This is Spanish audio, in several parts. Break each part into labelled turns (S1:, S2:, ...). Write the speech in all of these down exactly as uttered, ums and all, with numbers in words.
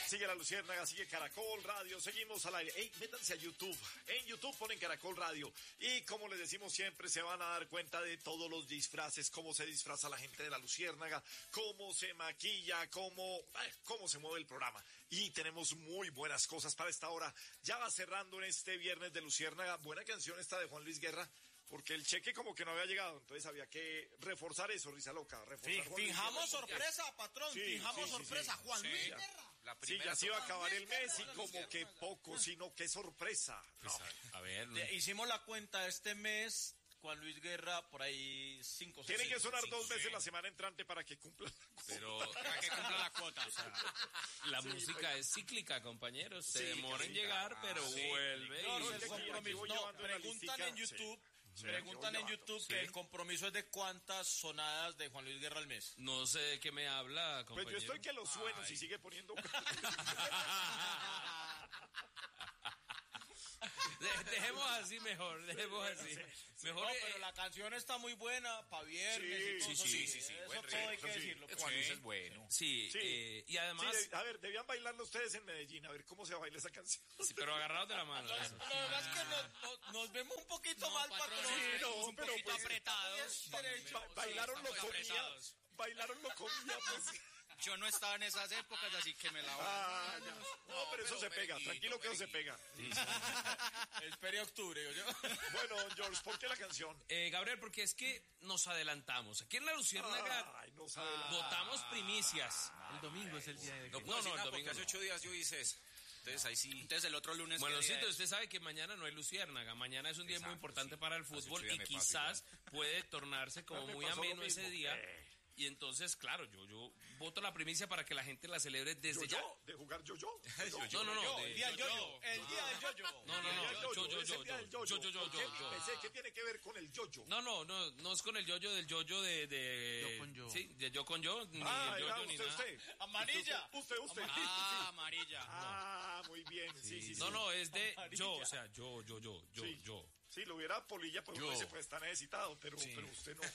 S1: Sigue La Luciérnaga, sigue Caracol Radio, seguimos al aire. Ey, métanse a YouTube. En YouTube ponen Caracol Radio. Y como les decimos siempre, se van a dar cuenta de todos los disfraces, cómo se disfraza la gente de La Luciérnaga, cómo se maquilla, cómo, eh, cómo se mueve el programa. Y tenemos muy buenas cosas para esta hora. Ya va cerrando en este viernes de Luciérnaga. Buena canción esta de Juan Luis Guerra, porque el cheque como que no había llegado, entonces había que reforzar eso, Risa Loca. Reforzar
S2: Sí, fijamos sorpresa, patrón,
S1: sí,
S2: fijamos
S1: sí,
S2: sorpresa,
S1: sí,
S2: Juan
S1: sí,
S2: Luis
S1: ya.
S2: Guerra.
S3: La
S1: Sí, ya se iba a acabar el mes y como que poco, sino que sorpresa. No.
S4: A ver,
S2: De- hicimos la cuenta este mes, Juan Luis Guerra, por ahí cinco.
S1: Tiene
S2: seis,
S1: que sonar
S2: cinco,
S1: dos veces
S2: seis.
S1: la semana entrante para que cumpla.
S4: pero
S2: Para que cumpla la cuota. O sea,
S4: la
S1: Sí,
S4: música
S1: pues.
S4: es cíclica, compañeros. Se
S1: Sí,
S4: demora en
S1: sí,
S4: llegar,
S1: ah,
S4: pero
S1: sí.
S4: vuelve.
S2: no,
S4: y-
S2: no,
S1: es
S2: el
S1: que aquí
S2: compromiso,
S1: voy
S2: no,
S1: llevando una
S2: preguntan
S1: listica,
S2: en YouTube,
S1: sí.
S2: preguntan
S1: Sí,
S2: en
S1: voy
S2: YouTube
S1: llevando.
S2: que
S1: Sí.
S2: el compromiso es de cuántas sonadas de Juan Luis Guerra al mes.
S4: No sé de qué me habla,
S1: Pues
S4: compañero.
S1: yo estoy que lo sueno
S4: Ay.
S1: si sigue poniendo.
S4: De- dejemos así mejor, dejemos así. Mejor
S2: No,
S4: eh,
S2: pero la canción está muy buena, pa' viernes y todo
S1: Sí,
S2: eso,
S1: sí,
S2: sí,
S1: sí,
S3: sí,
S2: eso
S3: buen
S2: todo hay
S1: ritmo,
S2: que
S1: sí.
S2: decirlo.
S3: Juan Luis es bueno.
S4: sí,
S1: Sí.
S4: eh, y además,
S1: Sí, de- a ver, debían bailarlo ustedes en Medellín, a ver cómo se baila esa canción.
S4: sí, pero agarrados de la mano. eso.
S2: La verdad es que nos, nos- nos vemos un poquito mal, patrón.
S1: Sí, no,
S2: un
S1: pero
S2: poquito
S1: pues-
S2: apretados.
S1: Ba- bailaron lo comía,
S4: apretados.
S1: bailaron lo comía, pues.
S5: Yo no estaba en esas épocas, así que me la voy.
S1: Ah, ya. No, pero eso se pega, tranquilo que eso se pega.
S2: Espere octubre, yo.
S1: Bueno, George, ¿por qué la canción?
S4: Eh, Gabriel, porque es que nos adelantamos. Aquí en La Luciérnaga
S1: Ay, no sabe la...
S4: votamos primicias.
S6: El domingo es el día de...
S4: No,
S3: No,
S4: no,
S3: no,
S4: el
S3: no,
S4: domingo
S3: porque hace
S4: no.
S3: ocho días yo hice eso. Entonces ahí sí.
S5: Entonces el otro lunes.
S4: Bueno,
S5: ¿qué
S4: sí,
S5: día es?
S4: usted sabe que mañana no hay Luciérnaga. Mañana es un día
S3: Exacto,
S4: muy importante
S3: sí.
S4: para el
S3: Hace
S4: fútbol
S3: ocho días
S4: y
S3: me pasó
S4: quizás puede tornarse como
S1: Me
S4: muy
S1: pasó lo
S4: ameno ese
S1: mismo.
S4: día.
S1: Eh.
S4: Y entonces, claro, yo yo voto la primicia para que la gente la celebre desde ya.
S1: ¿Yo-yo? ¿De jugar yo-yo?
S4: No, no, no.
S2: Yo,
S4: de-
S2: el día del yo-yo. El día del yo-yo.
S4: No, no, no.
S1: El
S4: Yo,
S1: yo-yo,
S4: yo,
S1: es el
S4: yo,
S1: día del
S4: yo,
S1: yo-yo.
S4: yo, yo,
S1: ¿Por qué?
S4: yo, yo.
S1: Pensé, ¿qué tiene que ver con el yo-yo?
S4: No, no, no, no es con el yoyo del yoyo de, de...
S6: Yo con yo.
S4: Sí, de yo con yo, ni
S1: Ah,
S4: el
S1: era
S4: yoyo ni
S1: usted,
S4: nada.
S1: usted.
S2: Amarilla.
S1: Usted, usted. usted.
S5: Ah, amarilla.
S1: Ah, muy bien. Sí, sí, sí.
S4: No, no, es de
S2: Amarilla.
S4: yo, o sea, yo, yo, yo, yo,
S1: Sí.
S4: yo.
S1: Sí, lo hubiera Polilla, pues
S4: Yo.
S1: uno dice, pues está necesitado, pero, pero usted no.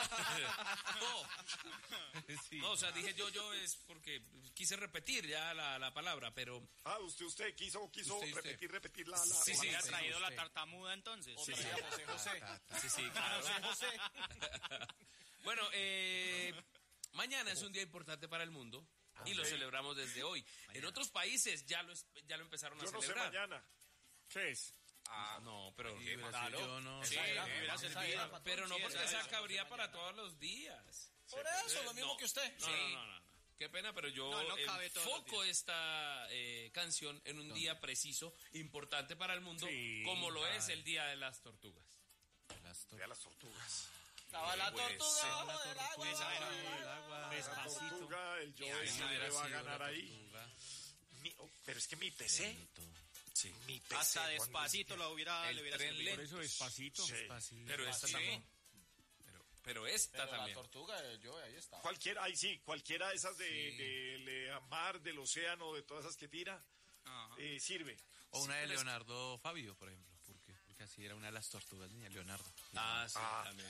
S4: No. No, o sea, dije yo, yo es porque quise repetir ya la, la palabra, pero...
S1: Ah, usted, usted quiso, quiso
S6: Usted, usted.
S1: repetir, repetir la... la
S4: Sí, sí,
S5: ¿Había
S4: sí,
S5: traído la
S6: usted.
S5: tartamuda entonces?
S2: Otra vez a José José.
S4: Sí, sí, claro.
S2: José José.
S4: Bueno, eh, mañana es un día importante para el mundo y lo celebramos desde hoy. En otros países ya lo, es- ya lo empezaron a
S1: Yo no sé
S4: celebrar.
S1: mañana. ¿Qué es?
S3: Ah,
S4: No, pero...
S3: ¿qué más?
S6: Claro. Yo no...
S5: Sí,
S2: Esa era,
S5: hubiera
S2: esa
S5: servido.
S2: era, patrón.
S4: Pero no
S2: Sí,
S4: porque
S2: esa
S4: esa
S2: era.
S4: cabría para todos los días.
S2: Por eso, lo
S4: Eh,
S2: mismo
S4: no.
S2: que usted.
S4: No, no, no, no, no. Qué pena, pero yo
S5: No, no cabe todos los
S4: enfoco esta eh, canción en un día preciso, importante para el mundo,
S1: Sí,
S4: como lo
S1: claro.
S4: es el Día de las Tortugas.
S6: Las
S1: Ve a las tortugas.
S2: Estaba la
S4: Pues,
S2: tortuga
S4: sí,
S2: bajo
S6: la
S2: del agua.
S6: tortuga,
S2: bajo
S6: el
S2: del
S6: agua.
S1: La
S6: Despacito.
S1: tortuga, el yo,
S4: Ay,
S1: ese
S4: no hubiera
S1: le va a
S6: sido
S1: ganar
S6: la
S1: ahí.
S6: tortuga.
S1: Mi- oh, pero es que mi P C,
S4: Sí.
S1: mi P C.
S5: Hasta
S1: Juan Luis
S5: despacito lo hubiera,
S4: El
S5: le hubiera
S4: tren
S5: servido.
S4: lento.
S6: Por eso despacito.
S1: Sí.
S6: Despacito.
S4: Pero esta
S2: Sí.
S4: también. Pero, pero esta
S2: Pero la
S4: también.
S2: tortuga del yo, ahí está.
S1: Cualquiera, ahí sí, cualquiera de esas de, del eh, mar, del océano, de todas esas que tira,
S5: Ajá.
S1: eh, sirve.
S6: O una de
S4: pero es-
S6: Leonardo Fabio, por ejemplo. Porque, porque así era una de las tortugas de Leonardo.
S4: Ah, sí,
S1: Ah.
S4: también.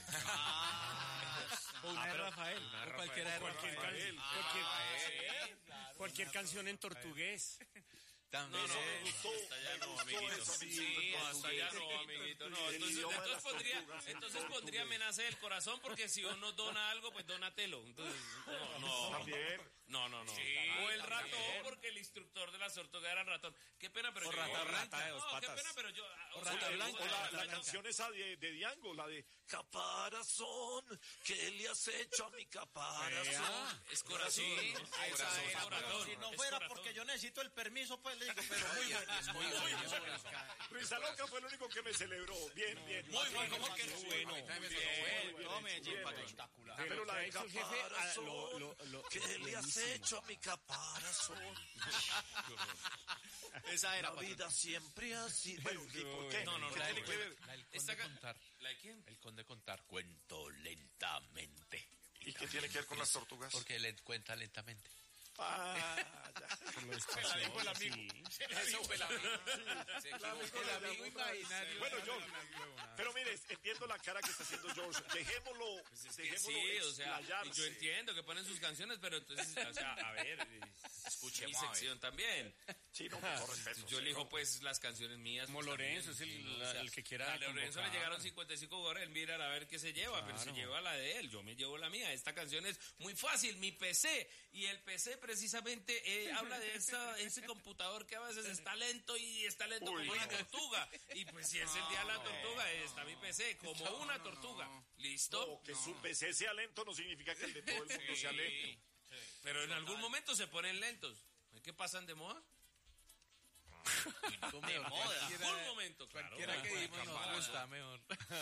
S6: O una de Rafael. O cualquiera de
S7: Cualquier,
S6: Rafael.
S7: can- cualquier, cualquier canción en portugués.
S6: También.
S4: No, no,
S1: Me gustó,
S4: hasta allá
S1: me
S4: no,
S1: gustó
S4: amiguito.
S1: eso,
S4: Sí,
S1: amiguito.
S4: no, hasta allá no, amiguito. No,
S1: El
S4: entonces,
S1: idioma de
S4: entonces
S1: las
S4: pondría,
S1: tortugas en
S4: entonces pondría
S1: portugués.
S4: amenaza del corazón porque si uno dona algo, pues donatelo. Entonces, no, no.
S1: También.
S4: No, no, no. o el ratón, porque el instructor de las tortugas era ratón. Qué pena, pero
S6: O
S4: yo...
S6: rata
S4: no,
S6: blanca
S7: de dos
S4: no, qué
S7: patas.
S4: pena, pero yo...
S6: O
S4: sea,
S6: rata
S4: yo-
S6: blanca.
S1: O la,
S4: rata
S1: la
S4: blanca.
S1: canción esa de, de Diango, la de Caparazón, ¿qué le has hecho a mi caparazón?
S4: Es corazón.
S5: Sí,
S4: ¿no?
S5: esa
S4: Corazón,
S5: era,
S4: corazón.
S2: Si no
S4: Es
S2: fuera
S4: corazón.
S2: porque yo necesito el permiso, pues le digo, pero muy bueno.
S5: Es muy bueno.
S1: Risa Loca fue el único que me celebró. Bien, bien.
S2: Muy bueno, como que
S7: Bueno,
S5: Bien, todo Medellín, patrón.
S2: espectacular.
S1: Pero la de
S7: Eso, jefe, ah,
S1: caparazón,
S7: lo- lo- lo-
S1: ¿qué le has
S7: buenísimo.
S1: hecho a mi caparazón?
S5: Esa era,
S1: La
S5: patrón.
S1: vida siempre así. Bueno, ¿y por qué?
S4: No, no,
S1: ¿Qué
S4: la
S1: tiene
S4: del
S1: que ver?
S6: La del
S4: Esta
S6: conde
S4: ca-
S6: contar.
S4: ¿La de quién?
S6: El conde contar. Cuento lentamente.
S1: ¿Y qué tiene que ver con las tortugas?
S6: Porque le cuenta lentamente.
S1: Ah, ya.
S7: Por lo despacio,
S2: el amigo.
S7: sí.
S4: Eso fue la Se
S1: El amigo
S4: equivocó.
S1: de la
S6: imaginario.
S1: Bueno, George, pero mire, entiendo la cara que está haciendo George. Dejémoslo,
S4: Pues es que
S1: dejémoslo
S4: sí, o sea,
S1: explayarse.
S4: yo entiendo que ponen sus canciones, pero entonces, o sea, a ver, eh,
S3: Escuchemos
S4: mi
S3: a
S4: sección también.
S1: Sí, no, con todo respeto.
S4: Yo
S1: sí,
S4: elijo
S1: no.
S4: pues las canciones mías.
S7: Como
S4: pues,
S7: Lorenzo,
S4: también,
S7: es el,
S4: sí,
S7: la-
S4: o sea,
S7: el que quiera
S4: a Lorenzo le
S7: convocar.
S4: llegaron cincuenta y cinco jugadores, él mira a ver qué se lleva, pero se
S7: Claro.
S4: lleva la de él, yo me llevo la mía. Esta canción es muy fácil, mi P C, y el P C precisamente eh, habla de esa, ese computador que a veces está lento y está lento
S1: Uy,
S4: como una
S1: no.
S4: tortuga, y pues si es el día de la tortuga, está mi P C, como una tortuga. ¿Listo?
S1: No, que su P C sea lento no significa que el de todo el mundo sea lento.
S4: Pero en algún momento se ponen lentos. ¿Qué pasan de moda?
S2: De moda.
S4: Un momento, claro.
S6: Cualquiera que dimos nos gusta mejor.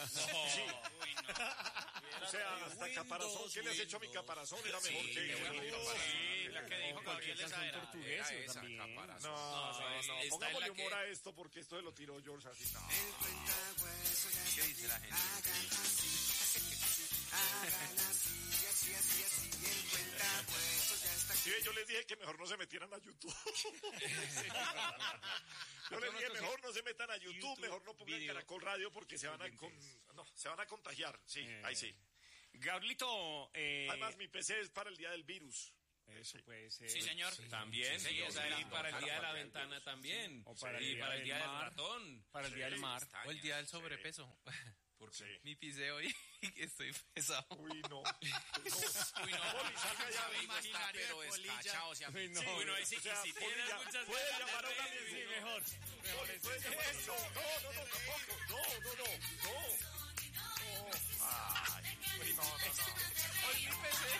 S1: O sea, hasta caparazón. ¿Qué le has hecho a mi caparazón? Era mejor que...
S5: Sí, la que dijo
S7: Cualquier
S5: Gabriel esa
S7: canción
S5: era.
S7: portuguesa
S3: Era esa,
S7: también.
S3: Caparazón.
S1: No, no, no.
S4: está en
S1: Pongámosle
S4: la que-
S1: humor a esto porque esto se lo tiró George así. No.
S6: ¿Qué dice la gente?
S1: Sí, yo les dije que mejor no se metieran a YouTube. Yo les dije mejor no se metan a YouTube, mejor no pongan Caracol Radio porque se van a con... no, se van a contagiar. Sí,
S7: Eh,
S1: ahí sí.
S7: Gablito, eh,
S1: Además mi P C es para el día del virus.
S7: eso puede ser.
S5: Sí, señor.
S4: También,
S3: Sí,
S4: sí,
S3: señor.
S4: esa era
S3: Sí,
S4: para el día de la
S3: para el
S4: ventana también.
S7: O para el
S4: y
S7: día
S4: para el
S7: del
S4: día del
S7: mar.
S4: ratón.
S7: Para el día del mar.
S6: O el día del sobrepeso.
S1: Sí.
S6: Mi pisé hoy y estoy pesado.
S1: Uy, no. Uy, no. Poli, salga ya.
S3: Está
S5: imaginario
S3: pero
S5: de polilla.
S3: escachado, o sea,
S7: Uy, no.
S1: Sí,
S4: Bueno, ahí sí,
S1: o sea,
S4: y si
S1: Poli,
S4: tienes
S1: ya,
S4: muchas
S1: puede
S4: ganas de
S1: llamar ahora
S4: reír,
S1: mismo.
S7: Sí, mejor.
S1: Poli, puede llamar- No, no, no, no, tampoco. No, no, no, no. No. Ay, uy, no, no, no.
S4: Hoy mi P C.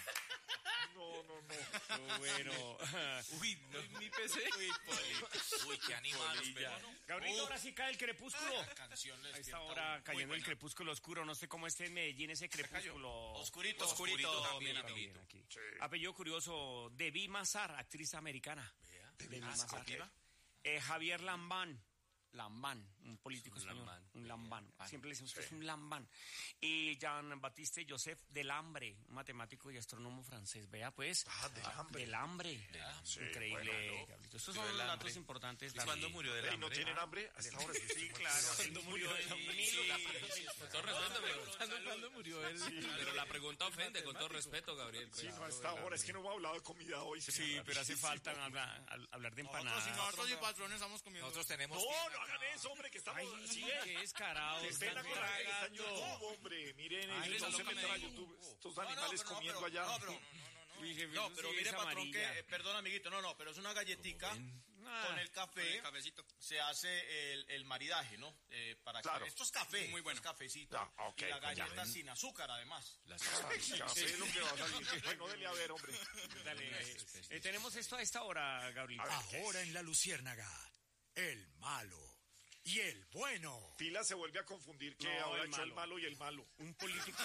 S1: No, no, no.
S7: Bueno.
S6: Uy, no. Mi P C.
S3: Uy, Poli. Uy, qué animados, pero no.
S7: Gabriel, ahora sí cae el crepúsculo.
S3: Canción le
S7: A esta
S3: despierta
S7: hora
S3: uno. Muy
S7: cayendo el
S3: buena.
S7: crepúsculo oscuro. No sé cómo esté en Medellín ese crepúsculo.
S5: Oscurito,
S3: Oscurito
S5: oscurito.
S3: también,
S5: También.
S3: amiguito.
S7: Aquí. Apellido curioso, Debbie Mazar, actriz americana. Debbie Mazar. Eh, Javier Lambán. Lambán, un político español.
S4: lambán.
S7: Un lambán. Siempre le decimos que es un lambán. Y Jean-Baptiste Joseph Delambre, un matemático y astrónomo francés. Vea, pues.
S1: Ah, Delambre.
S7: Delambre.
S1: Sí,
S7: Increíble,
S1: bueno,
S7: Gabrielito. Estos son datos importantes.
S6: ¿Y cuándo murió del
S1: Ey, ¿no
S6: hambre?
S1: tienen hambre? Hasta ahora sí, sí,
S7: Claro,
S5: Cuando murió él.
S4: Con todo respeto, pero,
S6: ¿Cuándo murió él?
S4: pero la pregunta ofende, con todo respeto, Gabriel. pues.
S1: Sí, no, hasta ahora. Es que no hemos hablado de comida hoy. se me
S7: Sí,
S1: da
S7: pero hace
S1: muchísimo.
S7: falta hablar, hablar de
S5: Nosotros,
S7: empanadas.
S5: y nosotros y patrones estamos comiendo.
S3: Nosotros tenemos...
S1: No, no hagan eso, hombre, que estamos...
S7: Ay,
S1: sí,
S7: qué descarado.
S1: qué pena
S7: están
S1: con la gente que está en
S7: tragando.
S1: YouTube, hombre. Miren,
S5: Ay,
S1: no
S5: esa
S1: se
S5: loca
S1: metan a
S5: me dijo.
S1: YouTube. Estos
S5: No, no,
S1: animales
S5: pero no,
S1: comiendo
S5: pero-
S1: allá.
S5: No, pero, no, no, no.
S7: Uy, jefe,
S5: No,
S7: eso
S5: pero
S7: sí
S5: mire,
S7: es
S5: patrón, que,
S7: amarilla.
S5: eh, perdón, amiguito, no, no, pero es una galletica
S7: Ah.
S5: con el café, se hace el, el maridaje, ¿no? Eh, para que-
S1: Claro.
S5: esto es café, muy bueno, es cafecito,
S1: Ah, ok,
S5: y la
S1: pues ya
S5: galleta
S1: ven.
S5: sin azúcar, además.
S1: Ay, café es lo que va a salir. Bueno, dele a ver, hombre.
S7: Dale, eh, tenemos esto a esta hora, Gabriel.
S8: Ahora en la Luciérnaga, el malo y el bueno.
S1: Pila se vuelve a confundir que
S7: No,
S1: ahora
S7: el
S1: echó el
S7: malo.
S1: malo y el malo.
S7: Un político.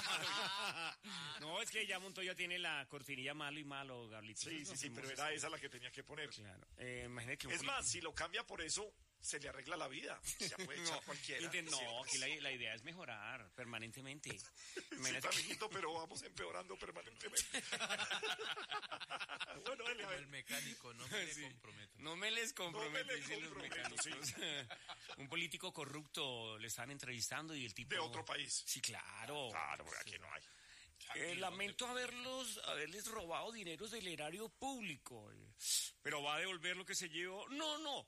S7: No, es que ya Montoya tiene la cortinilla malo y malo, Gabriel.
S1: Sí, sí, sí, pero era esa la que tenía que poner.
S7: Claro. Eh, imagínate que un
S1: Es
S7: político-
S1: más, si lo cambia por eso, se le arregla la vida. Ya puede echar cualquiera.
S7: Inte- No,
S1: Sí,
S7: aquí la, la idea es mejorar permanentemente.
S1: Sí,
S7: Imagínate que-
S1: amiguito, pero vamos empeorando permanentemente. Bueno, dele a
S6: Como
S1: ver.
S6: el mecánico, no me
S7: Sí.
S6: le comprometo.
S7: No me les comprometo,
S1: No me les
S7: dicen los
S1: comprometo, sí.
S7: mecánicos. Un político corrupto le están entrevistando y el tipo...
S1: De otro país.
S7: Sí, claro.
S1: Claro, porque aquí no hay.
S7: Eh, lamento haberlos, haberles robado dineros del erario público. eh, Pero va a devolver lo que se llevó. No, no.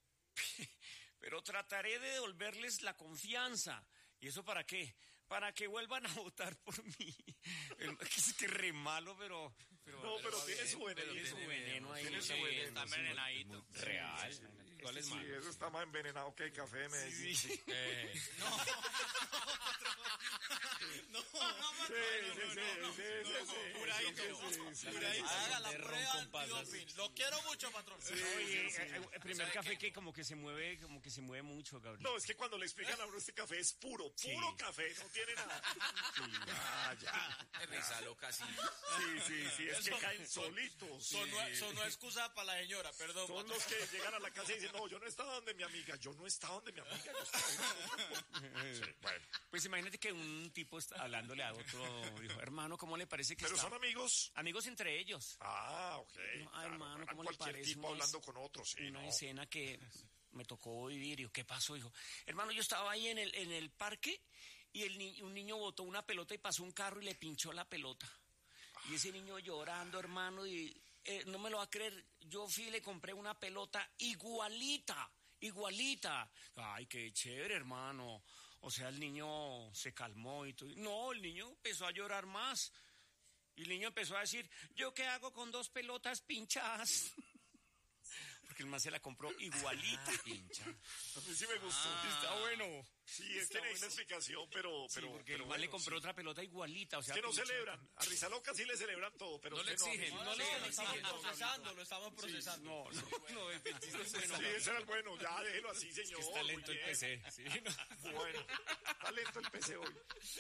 S7: Pero trataré de devolverles la confianza. ¿Y eso para qué? Para que vuelvan a votar por mí. El- Es que re malo, pero... pero
S1: No, pero tiene su veneno.
S7: tiene su veneno ahí.
S1: Tiene su
S7: Sí,
S1: veneno,
S7: está
S1: sí.
S7: envenenadito. Real. ¿Cuál es
S1: Sí,
S7: malo?
S1: eso está más envenenado que el café de Medellín. Sí, sí,
S4: Eh,
S5: No,
S1: sí, sí, sí, sí, sí.
S5: Curadito,
S1: Sí, sí, sí.
S5: haga la
S4: de ron
S5: prueba
S4: con pasas.
S5: antidoping. Lo quiero mucho, patrón.
S7: Oye, eh, el primer café que como que se mueve, como que se mueve mucho, Gabriel.
S1: No, es que cuando le explican a uno este café es puro, puro
S7: Sí.
S1: café, no tiene nada. Ah, ya.
S3: Es risa loca, sí.
S1: Sí, sí, sí, es que caen solitos. sí.
S5: Sonó, sonó excusa para la señora, perdón.
S1: Son
S5: patrón.
S1: los que llegan a la casa y dicen, no, yo no estaba donde mi amiga, yo no estaba donde mi amiga, yo estaba en... Sí, bueno.
S7: Pues imagínate que un tipo está hablándole a otro, dijo, hermano, ¿cómo le parece que
S1: Pero
S7: está?
S1: son amigos.
S7: Amigos entre ellos.
S1: Ah, ok.
S7: No, ah, hermano,
S1: Era
S7: ¿cómo le
S1: cualquier
S7: parece
S1: tipo
S7: una
S1: hablando
S7: es-
S1: con otros, sí,
S7: Una
S1: no.
S7: escena que me tocó vivir. Y yo, ¿qué pasó? Dijo, hermano, yo estaba ahí en el, en el parque y el ni- un niño botó una pelota y pasó un carro y le pinchó la pelota. Y ese niño llorando, hermano, y eh, no me lo va a creer, yo fui y le compré una pelota igualita, igualita. Ay, qué chévere, hermano. O sea, el niño se calmó y todo. No, el niño empezó a llorar más. Y el niño empezó a decir, ¿yo qué hago con dos pelotas pinchadas? Porque el man se la compró igualita.
S6: Ah, pincha.
S1: A mí sí me gustó.
S7: Está bueno.
S1: Sí, es tiene una explicación, pero...
S7: Sí,
S1: pero
S7: porque
S1: pero
S7: el man le
S1: bueno,
S7: compró
S1: sí.
S7: otra pelota igualita. O sea,
S1: Que no
S7: pinchada.
S1: celebran. A Rizaloca sí le celebran todo, pero
S4: No le
S1: usted
S4: exigen.
S1: a mí.
S2: No, no,
S4: Sí,
S2: lo
S4: sí,
S2: estamos
S4: sí,
S2: procesando, lo estamos procesando.
S7: No, no, no, el dentista es bueno.
S1: Sí, ese era el bueno. Ya, déjelo así, señor.
S6: Está
S1: muy
S6: lento el
S1: bien.
S6: P C. Sí, no.
S1: Bueno, está lento el P C hoy.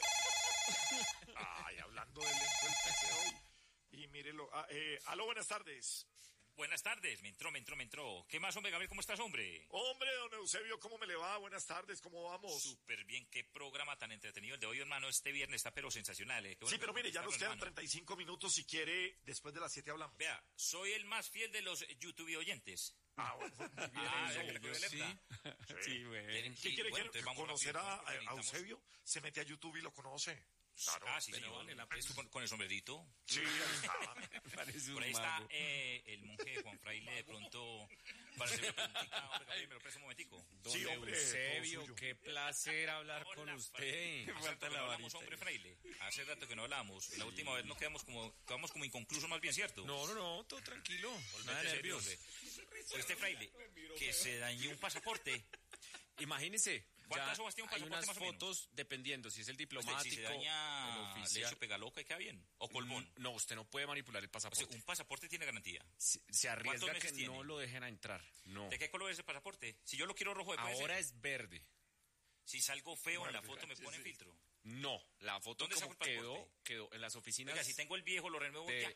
S1: Ay, hablando de lento el P C hoy. Y mírelo. Ah, eh, aló, buenas tardes.
S9: Buenas tardes, me entró, me entró, me entró. ¿Qué más, hombre, Gabriel? ¿Cómo estás, hombre?
S1: Hombre, don Eusebio, ¿cómo me le va? Buenas tardes, ¿cómo vamos?
S9: Súper bien, qué programa tan entretenido el de hoy, hermano. Este viernes está pero sensacional, ¿eh? Qué bueno
S1: Sí,
S9: que
S1: pero mire, ya nos
S9: contestaron,
S1: quedan
S9: hermano.
S1: treinta y cinco minutos. Si quiere, después de las siete hablamos.
S9: Vea, soy el más fiel de los YouTube oyentes.
S1: Ah, bueno, muy bien.
S9: Ah,
S1: Eusebio.
S9: ya que le cogió alerta.
S7: Sí, güey.
S9: Quieren-
S1: ¿Qué
S9: y
S1: quiere
S9: bueno,
S1: que
S9: entonces vamos
S1: conocer
S9: rápido,
S1: a,
S9: porque
S1: a
S9: necesitamos-
S1: Eusebio? Se mete a YouTube y lo conoce. Claro.
S9: Ah, sí,
S4: Pero
S9: señor.
S4: vale la pena.
S9: Esto Con, con el sombrerito.
S1: Sí, ahí estaba.
S7: Parece
S9: Por
S7: un
S9: ahí está
S7: mago.
S9: eh, el monje Juan Fraile, de pronto, para hacer una preguntita. Hombre, Gabriel, me lo presta un momentico.
S6: Don
S1: Sí, hombre, todo
S6: Eusebio,
S1: suyo.
S6: qué placer hablar con
S9: Hola,
S6: usted.
S9: Hace rato que no hablamos, hombre Fraile. Hace rato que no hablamos. La última vez nos quedamos como, quedamos como inconclusos, más bien, ¿cierto?
S6: No, no, no, todo tranquilo. Nada de
S9: Vete
S6: nervios.
S9: serio, hombre. Este Fraile, que se dañó un pasaporte.
S6: Imagínese.
S9: ¿Cuántas
S6: ya
S9: hojas tiene un
S6: hay
S9: pasaporte
S6: unas
S9: más o menos?
S6: fotos, dependiendo si es el
S9: Usted,
S6: diplomático,
S9: si se
S6: el
S9: daña
S6: oficial.
S9: leche pega loca y queda bien. O colmón.
S6: No, usted no puede manipular el
S9: O sea,
S6: pasaporte.
S9: un pasaporte tiene garantía.
S6: Se, se arriesga
S9: ¿Cuántos
S6: que
S9: meses tiene?
S6: no lo dejen a entrar. No.
S9: ¿De qué color es el pasaporte? Si yo lo quiero rojo, ¿puede
S6: Ahora
S9: ser?
S6: es verde.
S9: Si salgo feo en la foto, ¿me ponen filtro?
S6: No, la foto
S9: ¿Dónde
S6: como
S9: saco el
S6: quedó,
S9: pasaporte?
S6: quedó en las oficinas.
S9: Oiga, si tengo el viejo, lo renuevo
S6: de-
S9: ya.